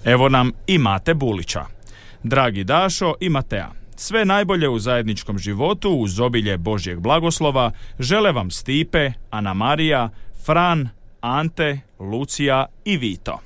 Evo nam i Mate Bulića. Dragi Dašo i Matea, sve najbolje u zajedničkom životu uz obilje Božjeg blagoslova žele vam Stipe, Ana Marija, Fran, Ante, Lucija i Vito.